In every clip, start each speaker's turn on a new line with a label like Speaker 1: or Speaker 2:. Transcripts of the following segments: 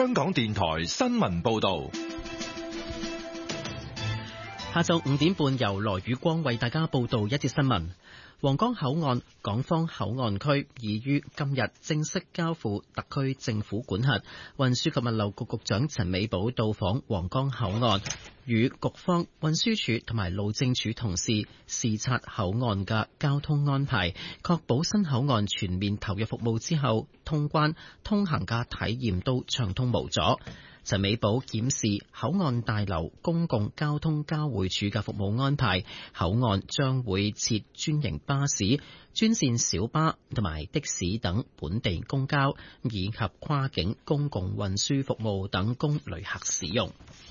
Speaker 1: 香港電台新聞報道。
Speaker 2: 下晝5點半，由羅宇光為大家報道一節新聞。皇崗口岸港方口岸區已於今日正式交付特區政府管轄。運輸及物流局局長陳美寶到訪皇崗口岸，與局方、運輸署同埋路政署同事視察口岸嘅交通安排，確保新口岸全面投入服務之後，通關通行嘅體驗都暢通無阻。陳美寶檢視口岸大樓公共交通交匯處嘅服務安排，口岸將會設專營巴士、專線小巴同埋的士等本地公交，以及跨境公共運輸服務等供旅客使用。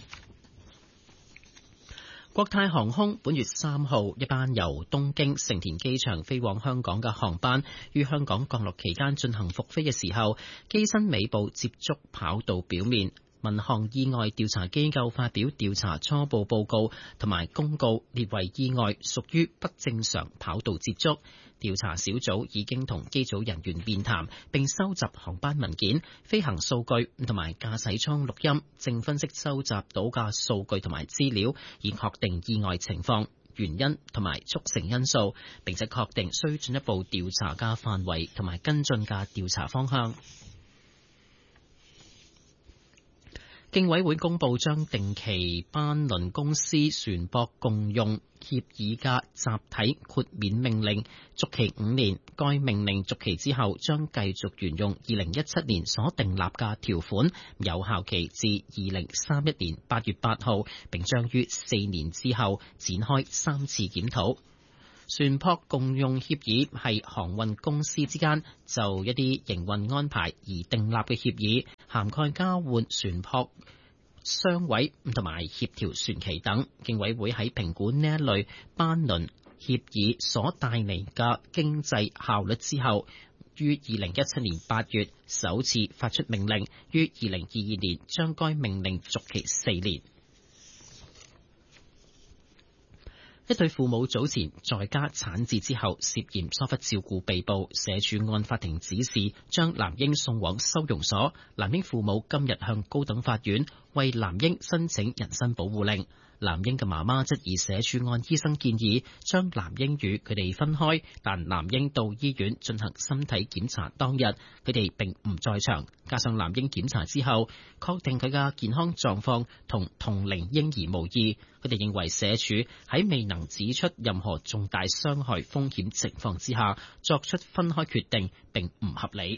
Speaker 2: 國泰航空本月3號一班由東京成田機場飛往香港嘅航班，於香港降落期間進行復飛嘅時候，機身尾部接觸跑道表面。民航意外調查機構發表調查初步報告同埋公告，列為意外，屬於不正常跑道接觸。調查小組已經同機組人員面談，並收集航班文件、飛行數據同埋駕駛艙錄音，正分析收集到嘅數據同埋資料，以確定意外情況、原因同埋促成因素，並且確定需進一步調查嘅範圍同埋跟進嘅調查方向。競委會公佈將定期班輪公司船舶共用協議嘅集體豁免命令續期5年，該命令續期之後將繼續沿用2017年所訂立嘅條款，有效期至2031年8月8號，並將於4年之後展開3次檢討。船舶共用協議係航運公司之間就一啲營運安排而訂立嘅協議，涵蓋交換船舶、商位同埋協調船期等。競委會喺評估呢一類班輪協議所帶嚟嘅經濟效率之後，於2017年8月首次發出命令，於2022年將該命令續期4年。一對父母早前在家產子之後涉嫌疏忽照顧被捕，社署按法庭指示將男嬰送往收容所。男嬰父母今日向高等法院為男嬰申請人身保護令。男嬰嘅媽媽質疑社署按醫生建議將男嬰與佢哋分開，但男嬰到醫院進行身體檢查當日，佢哋並唔在場。加上男嬰檢查之後確定佢嘅健康狀況同同齡嬰兒無異，佢哋認為社署喺未能指出任何重大傷害風險情況之下作出分開決定並唔合理。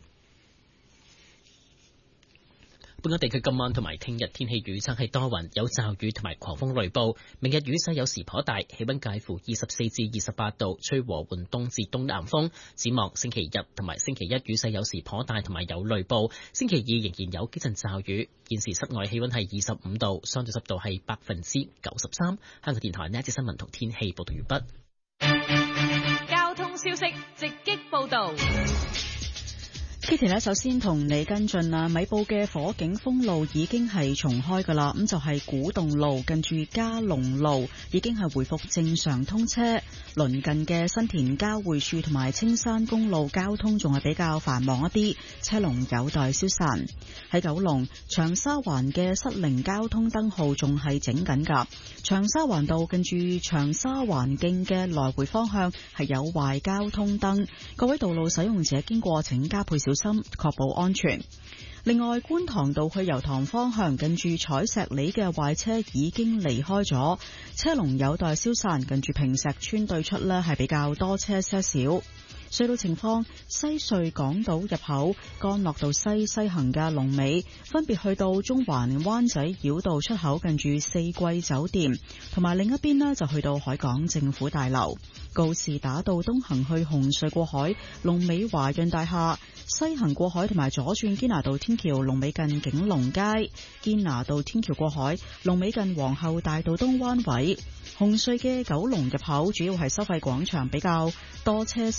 Speaker 2: 本港地區今晚同埋聽日天氣預測係多雲，有驟雨同埋狂風雷暴。明日雨勢有時頗大，氣溫介乎24至28度，吹和緩東至東南風。展望星期日同埋星期一雨勢有時頗大同埋有雷暴。星期二仍然有幾陣驟雨。現時室外氣溫係25度，相對濕度係93%。香港電台呢一節新聞同天氣報道完畢。
Speaker 3: 交通消息直擊報道。
Speaker 4: Kitty 呢，首先同你跟進啦，米埔嘅火警封路已經係重開噶啦，咁就係古洞路近住嘉龍路已經係回復正常通車，鄰近嘅新田交匯處同埋青山公路交通仲係比較繁忙一啲，車龍有待消散。喺九龍長沙灣嘅失靈交通燈號仲係整緊噶，長沙灣道近住長沙灣徑嘅來回方向係有壞交通燈，各位道路使用者經過請加倍小心，確保安全。另外，觀塘道去油塘方向近住彩石里嘅壞車已經離開咗，車龍有待消散。近住坪石村對出呢係比較多車些少。隧道情況，西隧港島入口干諾道西行嘅龍尾分別去到中環灣仔繞道出口近住四季酒店，同埋另一邊呢就去到海港政府大樓。告士打道東行去紅隧過海，龍尾華潤大廈；西行過海同埋左轉堅拿道天橋，龍尾近景隆街；堅拿道天橋過海，龍尾近皇后大道東彎位。紅隧嘅九龍入口主要係收費廣場比較多車些少。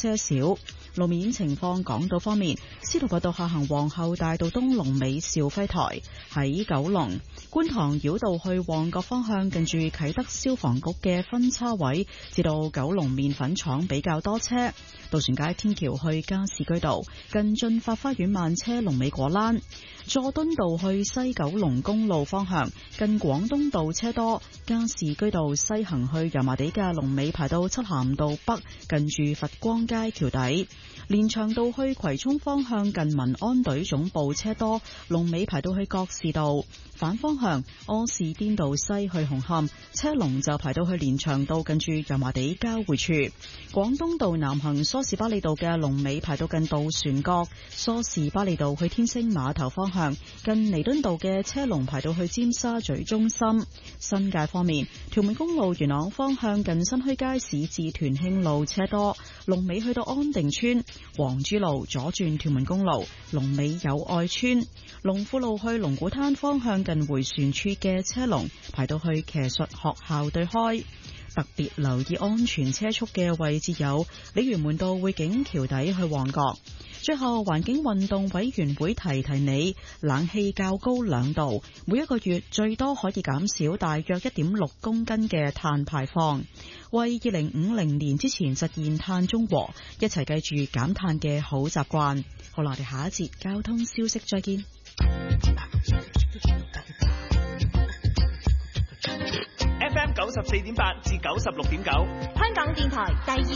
Speaker 4: 少。路面情況，港島方面，司徒拔道下行皇后大道東龍尾兆輝台，喺九龍觀塘繞道去旺角方向，近住啟德消防局嘅分叉位至到九龍麵粉廠比較多車。渡船街天橋去加士居道近駿發花園慢車，龍尾果欄。佐敦道去西九龍公路方向近廣東道車多，加士居道西行去油麻地嘅龍尾排到漆咸道北，近住佛光街橋底。連翔道去葵涌方向近民安隊總部車多，龍尾排到去覺士道。反方向柯士甸道西去紅磡，車龍就排到去連翔道近住油麻地交匯處。廣東道南行梳士巴利道嘅龍尾排到近渡船角，梳士巴利道去天星碼頭方向近彌敦道嘅車龍排到去尖沙咀中心。新界方面，屯門公路元朗方向近新墟街市至屯興路車多，龍尾去到安定村。黃珠路左轉屯門公路，龍尾友愛村。龍富路去龍鼓灘方向近回旋處嘅車龍排到去騎術學校對開。特別留意安全車速嘅位置有鯉魚門道匯景橋底去旺角。最後，環境運動委員會提提你，冷氣較高2度，每一個月最多可以減少大約 1.6 公斤嘅碳排放，為2050年之前實現碳中和，一齊記住減碳嘅好習慣。好啦，我哋下一節交通消息再見。
Speaker 5: FM 94.8至96.9，
Speaker 3: 香港電台第二